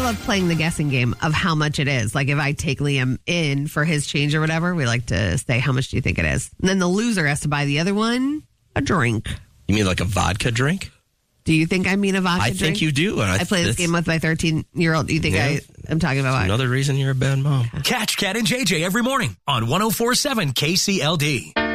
love playing the guessing game of how much it is. Like if I take Liam in for his change or whatever, we like to say, how much do you think it is? And then the loser has to buy the other one a drink. You mean like a vodka drink? Do you think I mean a vodka I drink? think you do. I play this game with my 13-year-old. Do you think I am talking about vodka? Another reason you're a bad mom. Catch Cat and JJ every morning on 104.7 KCLD.